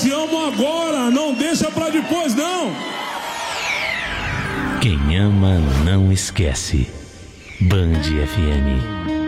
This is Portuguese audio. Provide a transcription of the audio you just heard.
te amo agora, não deixa pra depois, não. Quem ama não esquece. Band FM.